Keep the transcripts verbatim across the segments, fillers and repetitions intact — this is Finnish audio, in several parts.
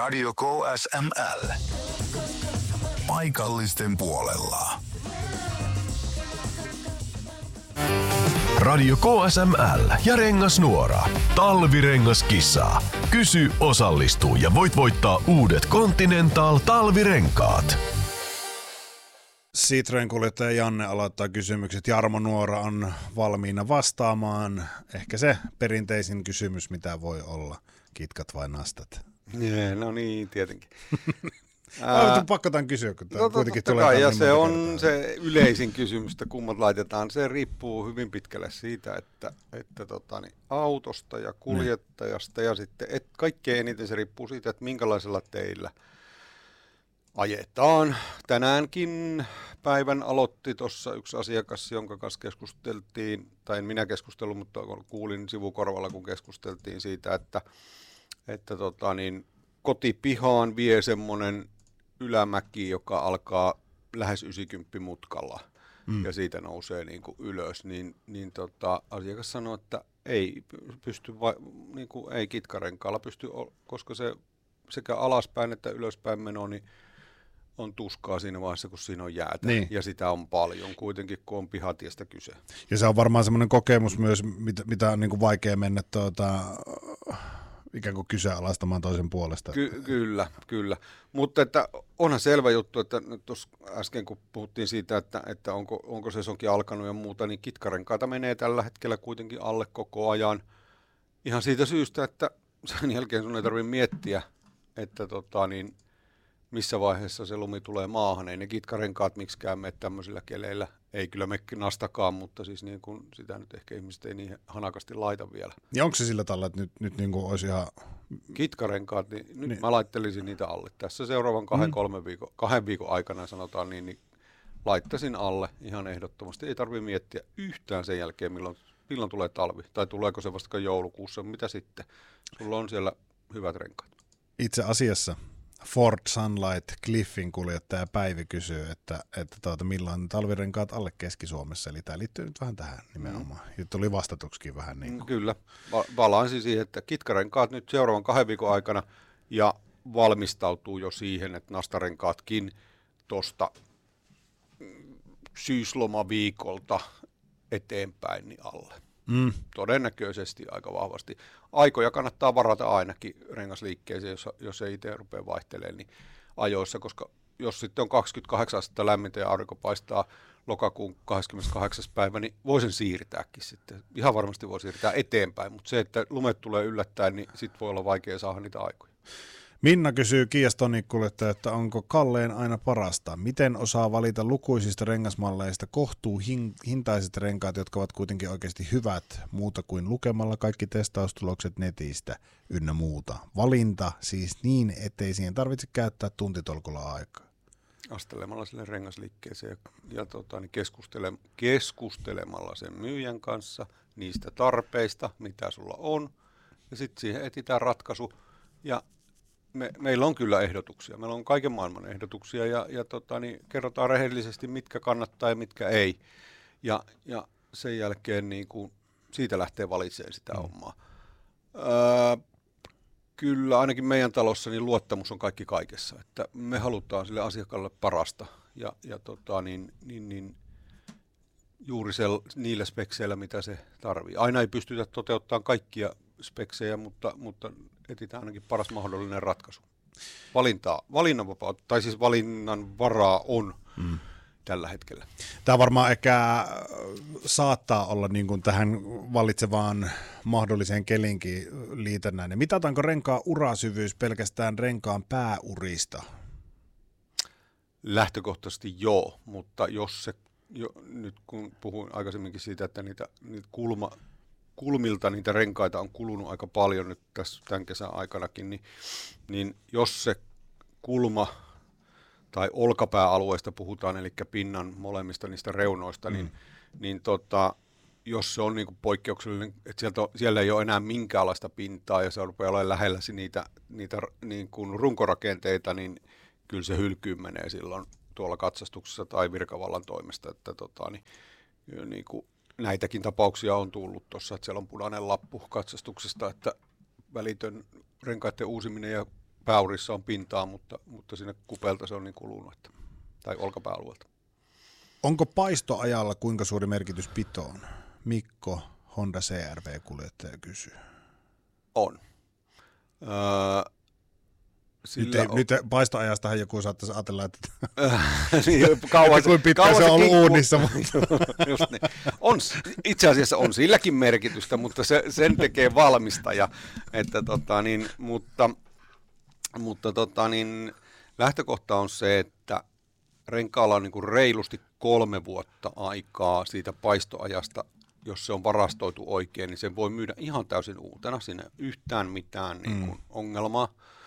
Radio K S M L. Paikallisten puolella. Radio K S M L ja Rengasnuora. Talvirengaskisa. Kysy, osallistu ja voit voittaa uudet Continental talvirenkaat. Citroen kuljettaja Janne aloittaa kysymykset. Jarmo Nuora on valmiina vastaamaan. Ehkä se perinteisin kysymys, mitä voi olla. Kitkat vai nastat? Nee, no niin, tietenkin. Ää, pakko tämän kysyä, kun tämä no, kuitenkin tulee tulee. Ja se on kertaa. Se yleisin kysymys, että kummat laitetaan. Se riippuu hyvin pitkälle siitä, että, että tota, niin, autosta ja kuljettajasta ne. Ja sitten et, kaikkein eniten se riippuu siitä, että minkälaisella teillä ajetaan. Tänäänkin päivän aloitti tuossa yksi asiakas, jonka kanssa keskusteltiin, tai en minä keskustellut, mutta kuulin sivukorvalla, kun keskusteltiin siitä, että, että tota, niin, kotipihaan vie semmoinen ylämäki, joka alkaa lähes yhdeksänkymmentä mutkalla mm. ja siitä nousee niin kuin ylös, niin, niin tota, asiakas sanoi, että ei pysty, va, niin kuin, ei kitkarenkaalla pysty, koska se sekä alaspäin että ylöspäin meno, niin on tuskaa siinä vaiheessa, kun siinä on jäätä. Niin. Ja sitä on paljon kuitenkin, kun on pihatiestä kyse. Ja se on varmaan semmoinen kokemus myös, mitä, mitä on niin kuin vaikea mennä tuota, ikään kuin kyseenalaistamaan toisen puolesta. Ky- kyllä, kyllä. Mutta että onhan selvä juttu, että nyt tuossa äsken kun puhuttiin siitä, että, että onko, onko sesonkin alkanut ja muuta, niin kitkarenkaita menee tällä hetkellä kuitenkin alle koko ajan. Ihan siitä syystä, että sen jälkeen sun ei tarvitse miettiä, että tota, niin, missä vaiheessa se lumi tulee maahan. Ei ne kitkarenkaat miksikään mene tämmöisillä keleillä. Ei kyllä me nastakaan, mutta siis niin kuin sitä nyt ehkä ihmiset ei niin hanakasti laita vielä. Ja onko se sillä tavalla, että nyt, nyt niin kuin olisi ihan... Kitkarenkaat, niin nyt niin. Mä laittelisin niitä alle. Tässä seuraavan kahden, mm. kolmen viikon, kahden viikon aikana sanotaan niin, niin laittaisin alle ihan ehdottomasti. Ei tarvitse miettiä yhtään sen jälkeen, milloin, milloin tulee talvi. Tai tuleeko se vasta joulukuussa, mitä sitten. Sulla on siellä hyvät renkaat. Itse asiassa Ford Sunlight Cliffin kuljettaja Päivi kysyy, että, että tuota, milloin talvirenkaat alle Keski-Suomessa, eli tämä liittyy nyt vähän tähän nimenomaan. Mm. Tuli vastatuksikin vähän niin kuin. Kyllä, balansi siihen, että kitkarenkaat nyt seuraavan kahden viikon aikana ja valmistautuu jo siihen, että nastarenkaatkin tuosta syyslomaviikolta eteenpäin niin alle. Mm. Todennäköisesti aika vahvasti. Aikoja kannattaa varata ainakin rengasliikkeeseen, jos, jos ei itse rupea vaihtelemaan niin ajoissa, koska jos sitten on kaksikymmentäkahdeksan astetta lämmintä ja aurinko paistaa lokakuun kahdeskymmeneskahdeksas päivä, niin voisin siirtääkin sitten. Ihan varmasti voi siirtää eteenpäin, mutta se, että lumet tulee yllättäen, niin sitten voi olla vaikea saada niitä aikoja. Minna kysyy Kias Tonic-kuljettaja, että onko kallein aina parasta? Miten osaa valita lukuisista rengasmalleista kohtuu hintaiset renkaat, jotka ovat kuitenkin oikeasti hyvät, muuta kuin lukemalla kaikki testaustulokset netistä ynnä muuta? Valinta siis niin, ettei siihen tarvitse käyttää tuntitolkulla aikaa. Astelemalla sille rengasliikkeeseen ja, ja tota, niin keskustele, keskustelemalla sen myyjän kanssa niistä tarpeista, mitä sulla on, ja sitten siihen etsitään ratkaisu. Ja Me, meillä on kyllä ehdotuksia. Meillä on kaiken maailman ehdotuksia ja, ja tota, niin kerrotaan rehellisesti, mitkä kannattaa ja mitkä ei. Ja, ja sen jälkeen niin kuin, siitä lähtee valitsemaan sitä mm. omaa. Öö, kyllä ainakin meidän talossa niin luottamus on kaikki kaikessa. Että me halutaan sille asiakkaalle parasta ja, ja tota, niin, niin, niin, juuri sel, niillä spekseillä, mitä se tarvitsee. Aina ei pystytä toteuttamaan kaikkia speksejä, mutta, mutta etsitään ainakin paras mahdollinen ratkaisu. Valintaa, valinnanvapautta, tai siis valinnan varaa on mm. tällä hetkellä. Tämä varmaan ehkä saattaa olla niin kuin tähän vallitsevaan mahdolliseen kelinkin liitännäinen. Mitataanko renkaan urasyvyys pelkästään renkaan pääurista? Lähtökohtaisesti joo, mutta jos se, jo, nyt kun puhuin aikaisemminkin siitä, että niitä, niitä kulma, kulmilta niitä renkaita on kulunut aika paljon nyt tässä tämän kesän aikanakin, niin, niin jos se kulma tai olkapääalueesta puhutaan, eli pinnan molemmista niistä reunoista, mm. niin, niin tota, jos se on niin kuin poikkeuksellinen, että sieltä, siellä ei ole enää minkäänlaista pintaa ja se rupeaa olemaan lähellä niitä, niitä niin kuin runkorakenteita, niin kyllä se hylkyyn menee silloin tuolla katsastuksessa tai virkavallan toimesta, että tota, niin, niin kuin näitäkin tapauksia on tullut tuossa, että siellä on punainen lappu katsastuksesta, että välitön renkaiden uusiminen ja pääurissa on pintaa, mutta, mutta sinne kupeelta se on niin kulunut, että, tai olkapääalueelta. Onko paistoajalla kuinka suuri merkitys pitoon? Mikko, Honda C R V-kuljettaja kysyy. On. Öö, Nyt, ei, on... nyt paistoajastahan joku saattaisi ajatella, että, niin, kauan että kuin pitkä se on ollut uunissa. Just niin. On, itse asiassa on silläkin merkitystä, mutta se, sen tekee valmistaja. Että, tota, niin, mutta mutta tota, niin, lähtökohta on se, että renkaalla on niin kuin reilusti kolme vuotta aikaa siitä paistoajasta. Jos se on varastoitu oikein, niin sen voi myydä ihan täysin uutena. Siinä ei ole yhtään mitään niin kuin, mm. ongelmaa.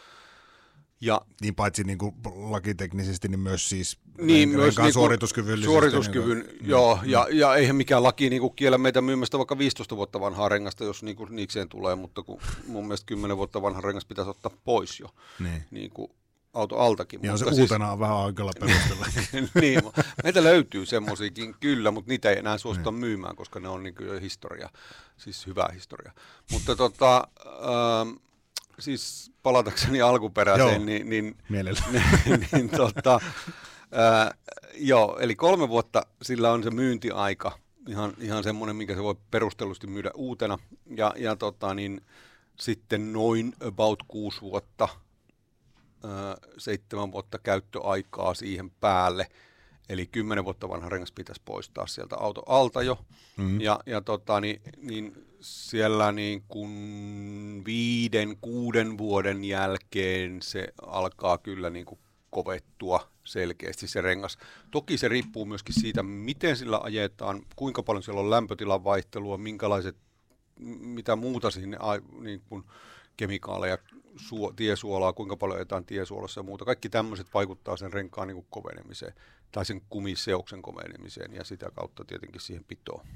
Ja, niin paitsi niin kuin lakiteknisesti, niin myös siis niin, myös niin suorituskyvyllisesti. Suorituskyvyn, niin, joo, mm. ja, ja eihän mikään laki niin kuin kiellä meitä myymästä vaikka viisitoista vuotta vanhaa rengasta, jos niin kuin niikseen tulee, mutta kun mun mielestä kymmenen vuotta vanha rengas pitäisi ottaa pois jo, niin, niin kuin auto altakin. Ja mutta se siis, uutena on vähän aikalla perustella. Niin, meitä löytyy semmoisiakin kyllä, mutta niitä ei enää suosta niin. myymään, koska ne on niin kuin historia, siis hyvää historiaa. Mutta tota... Ähm, siis palatakseni alkuperäiseen, joo, niin, niin, niin, niin tota, ää, joo, eli kolme vuotta sillä on se myyntiaika, ihan, ihan semmoinen, mikä se voi perustellusti myydä uutena, ja, ja tota, niin, sitten noin about kuusi vuotta, ää, seitsemän vuotta käyttöaikaa siihen päälle, eli kymmenen vuotta vanha rengas pitäisi poistaa sieltä auto alta jo, mm-hmm. ja, ja tota, niin, niin siellä niin kuin viiden, kuuden vuoden jälkeen se alkaa kyllä niin kuin kovettua selkeästi se rengas. Toki se riippuu myöskin siitä, miten sillä ajetaan, kuinka paljon siellä on lämpötilan vaihtelua, minkälaiset, mitä muuta sinne niin kuin kemikaaleja, suo, tiesuolaa, kuinka paljon ajetaan tiesuolassa ja muuta. Kaikki tämmöiset vaikuttaa sen renkaan niin kuin kovenemiseen tai sen kumiseoksen kovenemiseen ja sitä kautta tietenkin siihen pitoon.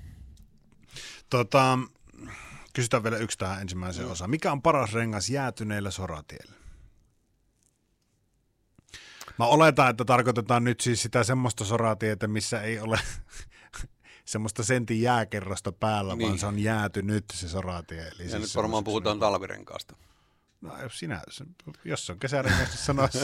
Tota, kysytään vielä yksi tähän ensimmäiseen mm. osaan. Mikä on paras rengas jäätyneillä soratiellä? Mä oletan, että tarkoitetaan nyt siis sitä semmoista soratietä, missä ei ole semmoista sentin jääkerrosta päällä, niin. vaan se on jäätynyt se soratie. Eli ja siis nyt varmaan puhutaan semmoinen... talvirenkaasta. No sinä, jos on kesärengas, niin sanoisi.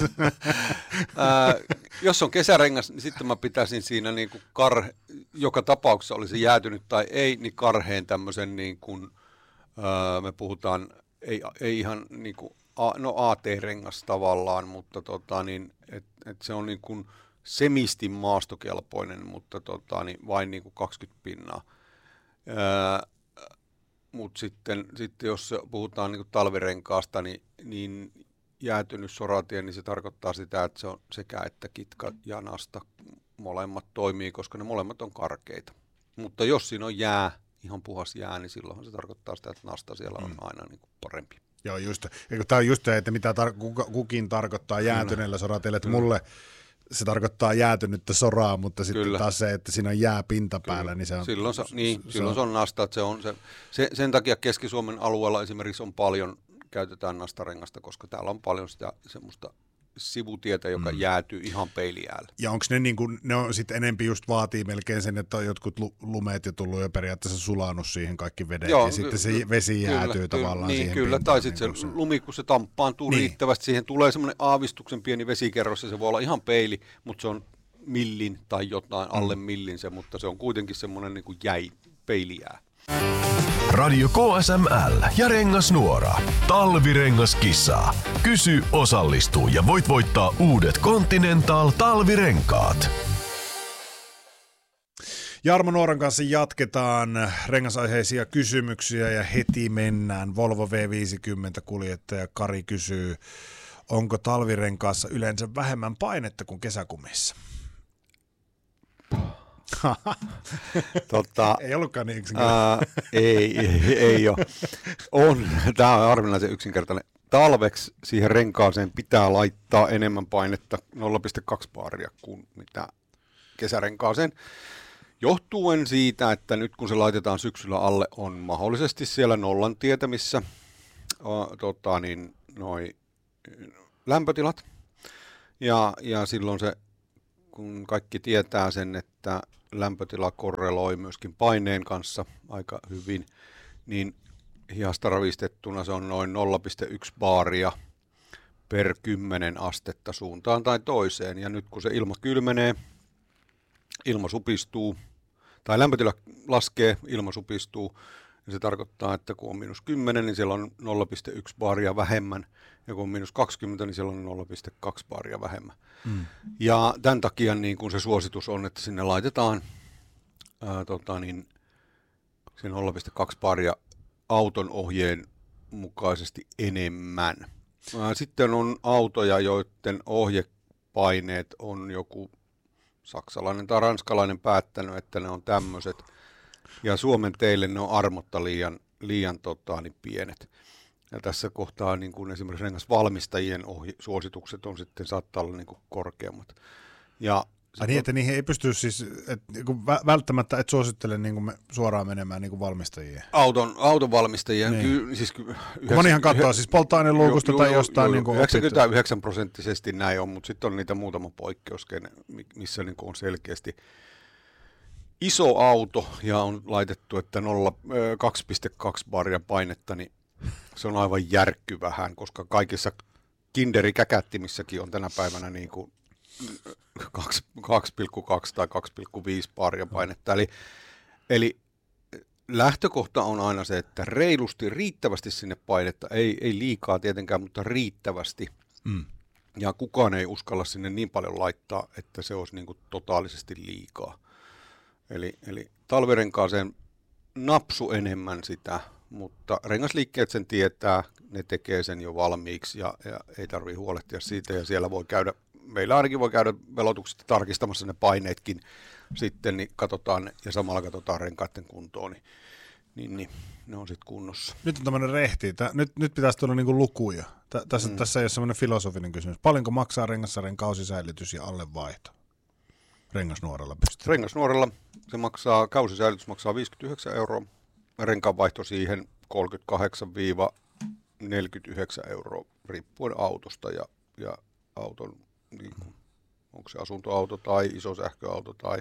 Jos on kesärengas, niin sitten mä pitäisin siinä niin kuin karhe, joka tapauksessa oli se jäätynyt tai ei, niin karheen tämmöisen, niin kuin, ää, me puhutaan, ei, ei ihan niin kuin, no A T-rengas tavallaan, mutta tota, niin, et, et se on niin kuin semisti maastokelpoinen, mutta tota, niin vain niin kuin kaksikymmentä pinnaa. Ää, Mutta sitten, sitten jos puhutaan niin kuin talvirenkaasta, niin, niin jäätynyt soratie, niin se tarkoittaa sitä, että se on sekä että kitka ja nasta molemmat toimii, koska ne molemmat on karkeita. Mutta jos siinä on jää, ihan puhas jää, niin silloin se tarkoittaa sitä, että nasta siellä on mm. aina niin kuin parempi. Joo, just. Tämä on just se, että mitä tar- kukin tarkoittaa jäätyneellä soratiellä, että mulle se tarkoittaa jäätynyttä soraa, mutta sitten Kyllä. taas se, että siinä on jää pinta päällä, Kyllä. niin se on... Silloin se, niin, se, silloin se on nasta, että se on se, se, sen takia Keski-Suomen alueella esimerkiksi on paljon, käytetään nastarengasta, koska täällä on paljon sitä semmoista sivutietä, joka mm. jäätyy ihan peilijäällä. Ja onko ne niin kuin, ne on sitten enempi just vaatii melkein sen, että on jotkut lumeet jo tullut ja periaatteessa sulanut siihen kaikki vedet, Joo, ja sitten se vesi jäätyy kyllä, tavallaan niin, siihen Kyllä, pintaan, tai sitten niin se lumi, kun se tamppaantuu niin. riittävästi, siihen tulee semmoinen aavistuksen pieni vesikerros, ja se voi olla ihan peili, mutta se on millin tai jotain mm. alle millin se, mutta se on kuitenkin semmoinen niin kuin jäi, peilijää. Radio K S M L ja Rengasnuora. Talvirengaskisa. Kysy, osallistu ja voit voittaa uudet Continental talvirenkaat. Jarmo Nuoran kanssa jatketaan rengasaiheisia kysymyksiä ja heti mennään. Volvo V viisikymmentä kuljettaja Kari kysyy, onko talvirenkaassa yleensä vähemmän painetta kuin kesäkumissa? tota, ei ollutkaan niin yksinkertainen. ei, ei, ei ole. On. Tämä on harvinaisen yksinkertainen. Talveksi siihen renkaaseen pitää laittaa enemmän painetta nolla pilkku kaksi baaria kuin mitä kesärenkaaseen. Johtuen siitä, että nyt kun se laitetaan syksyllä alle, on mahdollisesti siellä nollan tietämissä o, tota, niin, noi, lämpötilat. Ja, ja silloin se, kun kaikki tietää sen, että lämpötila korreloi myöskin paineen kanssa aika hyvin, niin hihasta ravistettuna se on noin nolla pilkku yksi baaria per kymmenen astetta suuntaan tai toiseen. Ja nyt kun se ilma kylmenee, ilma supistuu, tai lämpötila laskee, ilma supistuu, ja se tarkoittaa, että kun on miinus kymmenen, niin siellä on nolla pilkku yksi baaria vähemmän, ja kun on miinus kaksikymmentä, niin siellä on nolla pilkku kaksi baaria vähemmän. Mm. Ja tämän takia niin kun se suositus on, että sinne laitetaan ää, tota niin, se nolla pilkku kaksi baaria auton ohjeen mukaisesti enemmän. Ää, sitten on autoja, joiden ohjepaineet on joku saksalainen tai ranskalainen päättänyt, että ne on tämmöiset. Ja Suomen teille ne on armotta liian, liian tota, niin pienet. Ja tässä kohtaa niin kuin esimerkiksi rengasvalmistajien ohje, suositukset on sitten saattaa olla niin kuin korkeammat. Ja Ai niin, että niihin ei pysty siis, et, niin välttämättä et suosittele niin kuin me suoraan menemään niin kuin valmistajien. Auton, auton valmistajien. Niin. Ky, siis, ky, kun monihan katsoo siis polttoaineluukusta tai jostain. Niin kuin yhdeksänkymmentäyhdeksän prosenttisesti näin on, mutta sitten on niitä muutama poikkeus, missä niin kuin on selkeästi iso auto ja on laitettu, että kaksi pilkku kaksi baaria painetta, niin se on aivan järkkyvähän, koska kaikissa kinderikäkättimissäkin on tänä päivänä niin kuin kaksi pilkku kaksi tai kaksi pilkku viisi baaria painetta. Eli, eli lähtökohta on aina se, että reilusti, riittävästi sinne painetta, ei, ei liikaa tietenkään, mutta riittävästi. Mm. Ja kukaan ei uskalla sinne niin paljon laittaa, että se olisi niin kuin totaalisesti liikaa. Eli, eli talvirenkaaseen napsu enemmän sitä, mutta rengasliikkeet sen tietää, ne tekee sen jo valmiiksi ja, ja ei tarvitse huolehtia siitä. Ja siellä voi käydä, meillä ainakin voi käydä velotuksesta tarkistamassa ne paineetkin sitten, niin katsotaan ja samalla katsotaan renkaiden kuntoon, niin, niin, niin ne on sitten kunnossa. Nyt on tämmöinen rehti. Tää, nyt, nyt pitäisi tulla niinku lukuja. Tä, tässä, mm. tässä ei ole semmoinen filosofinen kysymys. Paljonko maksaa rengassarjan kausisäilytys ja allevaihto? Rengasnuoralla pystyy. Rengasnuoralla se maksaa, kausisäilytys maksaa viisikymmentäyhdeksän euroa, renkaanvaihto siihen kolmekymmentäkahdeksan neljäkymmentäyhdeksän euroa, riippuen autosta ja, ja auton, niin kuin, onko se asuntoauto tai iso sähköauto tai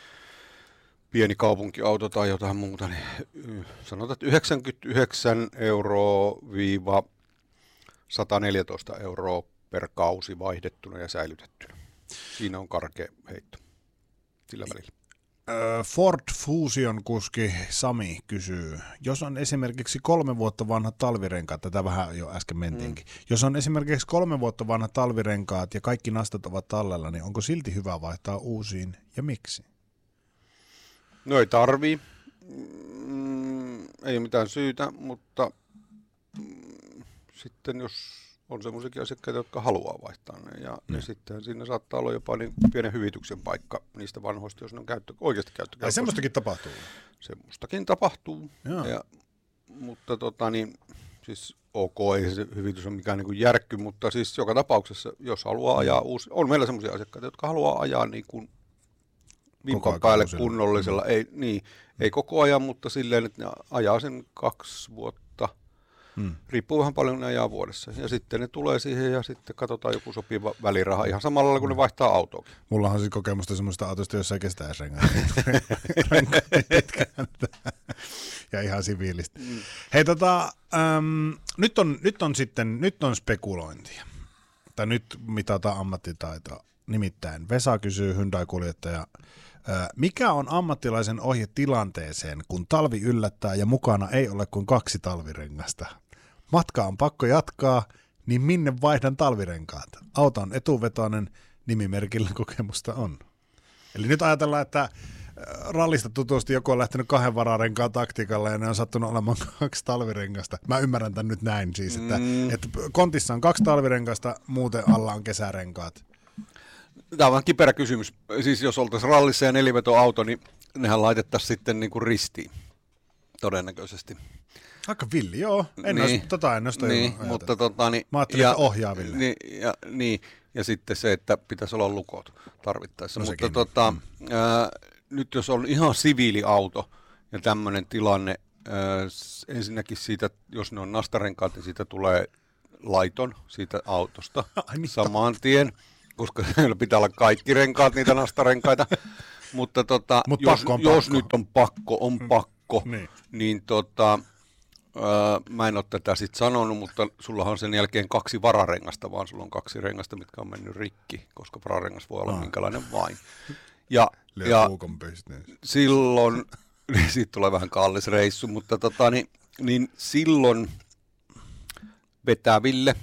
pieni kaupunkiauto tai jotain muuta, niin sanotaan, että yhdeksänkymmentäyhdeksän euroa viiva sata neljätoista euroa per kausi vaihdettuna ja säilytettynä. Siinä on karkea heitto. Sillä välillä. Ford Fusion kuski Sami kysyy, jos on esimerkiksi kolme vuotta vanhat talvirenkaat, tätä vähän jo äsken mentiinkin, mm. jos on esimerkiksi kolme vuotta vanhat talvirenkaat ja kaikki nastat ovat tallella, niin onko silti hyvä vaihtaa uusiin ja miksi? No ei tarvii, mm, ei mitään syytä, mutta mm, sitten jos on semmoisiakin asiakkaita, jotka haluaa vaihtaa ne. Ja, mm. ja sitten siinä saattaa olla jopa niin pienen hyvityksen paikka niistä vanhoista, jos ne on käyttö, oikeasti käyttökelpoisia. Ai semmoistakin tapahtuu? Semmoistakin tapahtuu. Ja, mutta tota niin, siis ok, ei se hyvitys ole mikään niin kuin järkky, mutta siis joka tapauksessa, jos haluaa ajaa uusi, on meillä semmoisia asiakkaita, jotka haluaa ajaa niin kuin vimpan päälle kunnollisella. Mm. Ei, niin, ei koko ajan, mutta silleen, että ne ajaa sen kaksi vuotta. Hmm. Riippuu vähän paljon ne ajaa vuodessa. Ja sitten ne tulee siihen ja sitten katsotaan joku sopiva väliraha ihan samalla lailla, kun ne vaihtaa autoakin. Mulla on siis kokemusta semmoista autosta, jossa ei kestä edes rengaa. Ja ihan siviilistä. Hmm. Hei tota, äm, nyt, on, nyt on sitten, nyt on spekulointia. Tai nyt mitataan ammattitaitoa. Nimittäin Vesa kysyy, Hyundai-kuljettaja, mikä on ammattilaisen ohje tilanteeseen, kun talvi yllättää ja mukana ei ole kuin kaksi talvirengasta? Matka on pakko jatkaa, niin minne vaihdan talvirenkaat? Auto on etuvetoinen, nimimerkillä kokemusta on. Eli nyt ajatellaan, että rallista tutusti joku on lähtenyt kahden vararenkaan taktiikalla ja ne on sattunut olemaan kaksi talvirengasta. Mä ymmärrän tämän nyt näin siis, että, mm. että kontissa on kaksi talvirengasta, muuten alla on kesärenkaat. Tämä on vähän kiperä kysymys. Siis jos oltaisiin rallissa ja nelivetoauto, niin nehän laitettaisiin sitten niin kuin ristiin, todennäköisesti. Aika villi, joo. En niin, olisi, tota en olisi niin, mutta tota, niin, mä ajattelin, ja, että ohjaaville. Niin ja, niin, ja sitten se, että pitäisi olla lukot tarvittaessa. No mutta tota, mm. ää, nyt jos on ihan siviiliauto ja tämmöinen tilanne, ää, ensinnäkin siitä, jos ne on nastarenkaat, niin siitä tulee laiton siitä autosta saman tien. Koska siellä pitää olla kaikki renkaat, niitä nastarenkaita. Mutta tota, Mut jos, pakko on jos pakko. nyt on pakko, on pakko, mm, niin, niin tota, öö, mä en ole tätä sitten sanonut, mutta sullahan on sen jälkeen kaksi vararengasta, vaan sulla on kaksi rengasta, mitkä on mennyt rikki, koska vararengas voi olla no. minkälainen vain. Ja, ja silloin, niin siitä tulee vähän kallis reissu, mutta tota, niin, niin silloin vetäville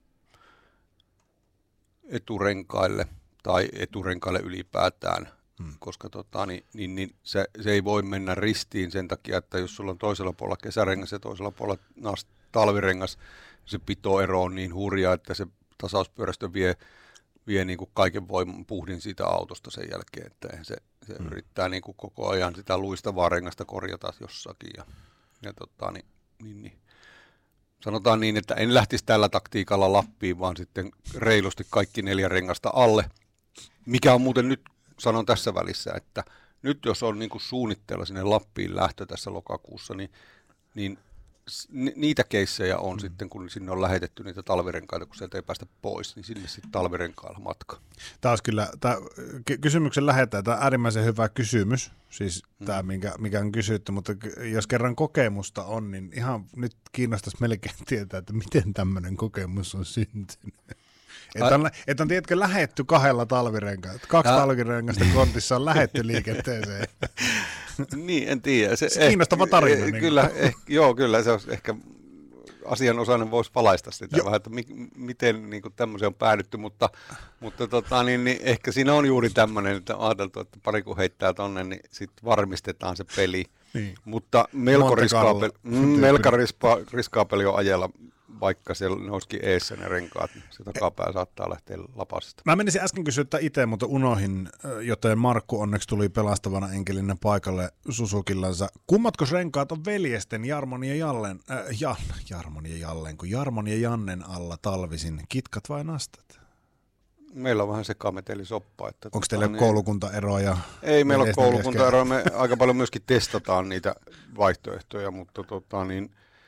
eturenkaille tai eturenkaille ylipäätään, hmm. koska tota, niin, niin, niin se, se ei voi mennä ristiin sen takia, että jos sulla on toisella puolella kesärengas ja toisella puolella naas talvirengas, se pitoero on niin hurja, että se tasauspyörästö vie, vie niin kuin kaiken voiman puhdin siitä autosta sen jälkeen, että se, se hmm. yrittää niin kuin koko ajan sitä luistavaa rengasta korjata jossakin. Ja, ja tota, niin, niin, niin. Sanotaan niin, että en lähtisi tällä taktiikalla Lappiin, vaan sitten reilusti kaikki neljä rengasta alle. Mikä on muuten nyt, sanon tässä välissä, että nyt jos on niin kuin suunnitteilla sinne Lappiin lähtö tässä lokakuussa, niin, niin niitä keissejä on mm. sitten, kun sinne on lähetetty niitä talvirenkaita, kun sieltä ei päästä pois, niin sinne sitten talvirenkailla matka. Tämä olisi kyllä, tämä kysymyksen lähettäjä, tämä on äärimmäisen hyvä kysymys, siis mm. tämä, minkä, mikä on kysytty, mutta jos kerran kokemusta on, niin ihan nyt kiinnostaisi melkein tietää, että miten tämmöinen kokemus on syntynyt. Että on, et on tiedätkö, lähetty kahdella talvirenkailla. Kaksi ja. talvirengasta kontissa on lähetty liikenteeseen. Niin, en tiedä. Se, se kiinnostava tarina. Eh, niin kyllä, eh, joo, kyllä. Se olisi ehkä asianosainen voisi valaista sitä jo. vähän, että mi, miten niin kuin tämmöiseen on päädytty, mutta, mutta tota, niin, niin ehkä siinä on juuri tämmöinen, että on ajateltu, että pari kun heittää tonne, niin sitten varmistetaan se peli. Niin. Mutta melko riskaapeli, melko riskaapeli on ajella, vaikka siellä ne olisikin eessä ne renkaat, niin se takapää saattaa lähteä lapasesta. Mä menisin äsken kysyä itse, mutta unohin, joten Markku onneksi tuli pelastavana enkelinä paikalle Susukillansa. Kummatko renkaat on veljesten Jarmon ja Jallen, äh, Jan, Jarmon ja Jallen, kun Jarmon ja Jannen alla talvisin, kitkat vai nastat? Meillä on vähän sekametelisoppa. Että onko teillä niin, koulukuntaeroja? Ei meillä ole koulukuntaeroja, me aika paljon myöskin testataan niitä vaihtoehtoja, mutta tota niin,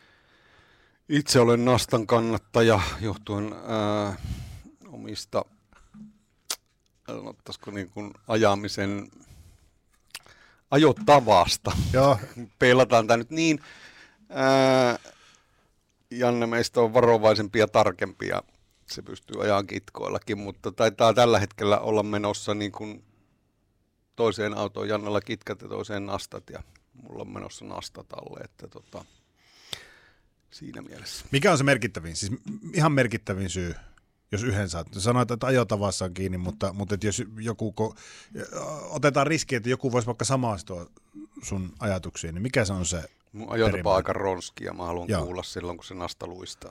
itse olen nastan kannattaja johtuen ää, omista, ottaisiko niin kuin ajamisen ajotavasta. Joo. Peilataan tämä nyt niin. Ää, Janne meistä on varovaisempi ja tarkempi ja se pystyy ajamaan kitkoillakin, mutta taitaa tällä hetkellä olla menossa niin kuin toiseen autoon Jannella kitkat ja toiseen nastat ja mulla on menossa nastat alle, että tota, siinä mielessä. Mikä on se merkittävin, siis ihan merkittävin syy, jos yhden saat? Sanoit, että ajotavassa on kiinni, mutta, mutta jos joku, otetaan riski, että joku voisi vaikka samaistua sun ajatuksiin, niin mikä se on se? Mun ajotapa on aika ronski ja mä haluan Joo. kuulla silloin, kun se nasta luistaa.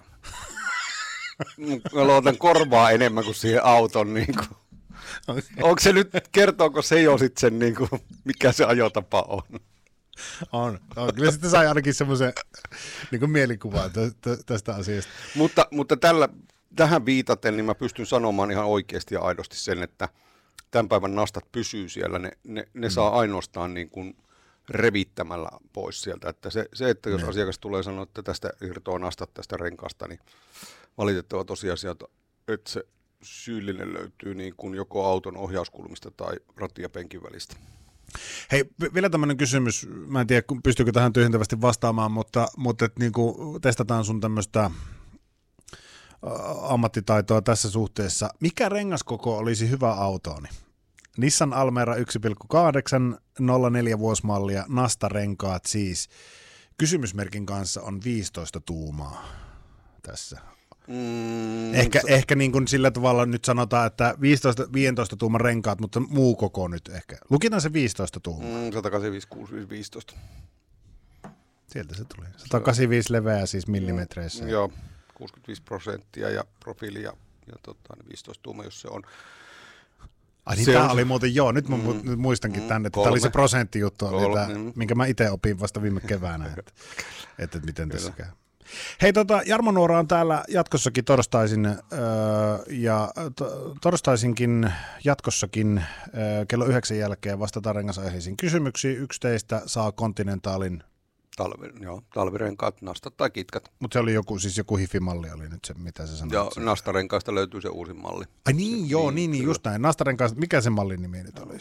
Mä luotan korvaa enemmän kuin siihen auton. Niin kuin. Onko se nyt, kertooko se jo sitten sen, niin kuin, mikä se ajotapa on? On. on. Kyllä sitten sai ainakin semmoisen niin mielikuvan tästä asiasta. Mutta, mutta tällä, tähän viitaten niin mä pystyn sanomaan ihan oikeasti ja aidosti sen, että tämän päivän nastat pysyy siellä. Ne, ne, ne mm. saa ainoastaan niin kuin revittämällä pois sieltä. Että se, se, että jos ne. asiakas tulee sanoa, että tästä irtoaa nastat tästä renkaasta, niin valitettava tosiasia, että se syyllinen löytyy niin kuin joko auton ohjauskulmista tai ratin ja penkin välistä. Hei, vielä tämmöinen kysymys. Mä en tiedä, pystyykö tähän tyhjentävästi vastaamaan, mutta, mutta et niin kuin testataan sun tämmöistä ammattitaitoa tässä suhteessa. Mikä rengaskoko olisi hyvä autooni? Nissan Almera yksi pilkku kahdeksan, nolla neljä vuosimallia, Nasta-renkaat siis. Kysymysmerkin kanssa on viisitoista tuumaa tässä. Mm, ehkä s- ehkä niin kuin sillä tavalla nyt sanotaan, että viisitoista, viisitoista tuuman renkaat, mutta muu koko nyt ehkä. Lukitaan se viisitoista tuumaa. Mm, sata kahdeksankymmentäviisi, kuusikymmentäviisi, viisitoista. Sieltä se tuli. sata kahdeksankymmentäviisi leveä siis millimetreissä. Mm, joo, kuusikymmentäviisi prosenttia ja profiili ja, ja tota, viisitoista tuuma, jos se on. Ai niin, tämä oli muuten, joo, nyt mä mm, muistankin mm, tänne, että tämä oli se prosenttijuttu, mm. minkä mä itse opin vasta viime keväänä, että, että miten tässä käy. Hei, tota, Jarmo Nuora on täällä jatkossakin torstaisin, öö, ja to, torstaisinkin jatkossakin öö, kello yhdeksän jälkeen vastataan rengasaiheisiin kysymyksiin. Yksi teistä saa Continentalin. Talvi, joo, talvirenkaat, nastat tai kitkat. Mutta se oli joku, siis joku hifi-malli oli nyt se, mitä se sanoi. Joo, nastarenkaista löytyy se uusi malli. Ai niin, se, joo, niin, niin, niin just näin. Nastarenkaista, mikä se mallin nimi nyt oli sitten?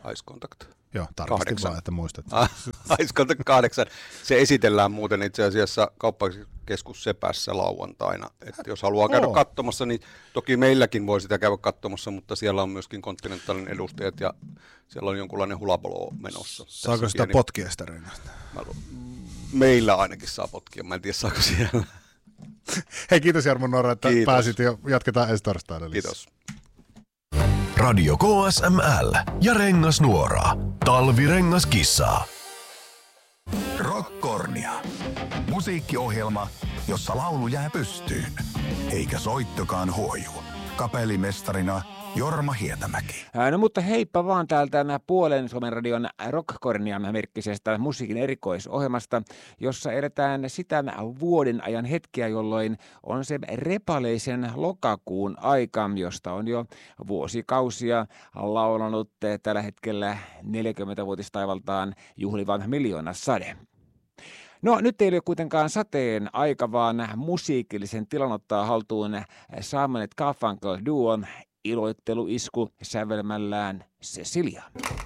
Ice Contact. Joo, tarkistin Kahdeksan. vaan, että muistat. Ice Contact kahdeksan. Se esitellään muuten itse asiassa kauppakeskus Sepässä lauantaina. Että jos haluaa käydä Oo. katsomassa, niin toki meilläkin voi sitä käydä katsomassa, mutta siellä on myöskin Continentalin edustajat ja siellä on jonkunlainen hulapolo menossa. Saako Tässä sitä pieni... potkia sitä rengasta? Meillä ainakin saa potkia, mä en tiedä saako siellä. Hei, kiitos Jarmo Norra, että Kiitos. pääsit ja jatketaan ensi torstaina lisää. Kiitos. Radio K S M L ja Rengasnuora. Talvirengaskissa. Rockkornia. Musiikkiohjelma, jossa laulu jää pystyyn, eikä soittokaan huoju. Kapellimestarina Jorma Hietämäki. No mutta heippa vaan täältä Puolen Suomen radion Rockkornian merkkisestä musiikin erikoisohjelmasta, jossa edetään sitä vuoden ajan hetkiä, jolloin on se repaleisen lokakuun aika, josta on jo vuosikausia laulanut tällä hetkellä neljäkymmentävuotistaivaltaan juhlivan Miljoonasade. No nyt ei ole kuitenkaan sateen aika, vaan musiikillisen tilan ottaa haltuun Simon and Garfunkel duon iloitteluisku sävelmällään Cecilia.